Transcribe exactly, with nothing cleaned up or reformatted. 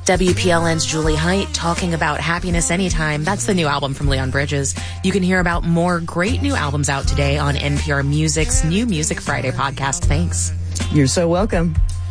W P L N's Julie Height talking about Happiness Anytime. That's the new album from Leon Bridges. You can hear about more great new albums out today on N P R Music's New Music Friday podcast. Thanks. You're so welcome.